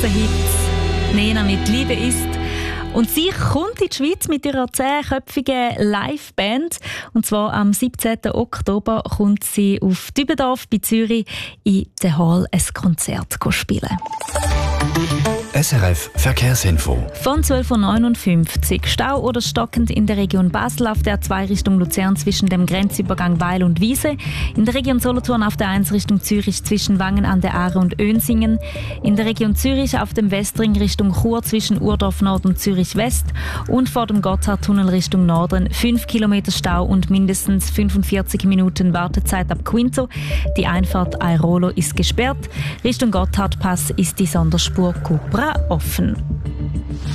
grossen Hit «Nena mit Liebe ist». Und sie kommt in die Schweiz mit ihrer 10-köpfigen Liveband. Und zwar am 17. Oktober kommt sie auf Dübendorf bei Zürich in der Hall ein Konzert spielen. SRF Verkehrsinfo. Von 12.59 Uhr. Stau oder stockend in der Region Basel auf der 2 Richtung Luzern zwischen dem Grenzübergang Weil und Wiese. In der Region Solothurn auf der 1 Richtung Zürich zwischen Wangen an der Aare und Önsingen. In der Region Zürich auf dem Westring Richtung Chur zwischen Urdorf Nord und Zürich West. Und vor dem Gotthardtunnel Richtung Norden 5 Kilometer Stau und mindestens 45 Minuten Wartezeit ab Quinto. Die Einfahrt Airolo ist gesperrt. Richtung Gotthardpass ist die Sonderspur Cupra offen.